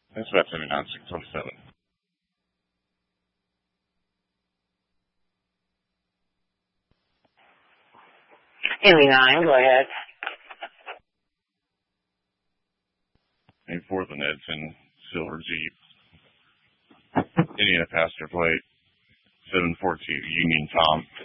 That's about 79,607. Indy 9, go ahead. 4th and Edson, silver Jeep. Indiana passenger plate, 742, Union Tom.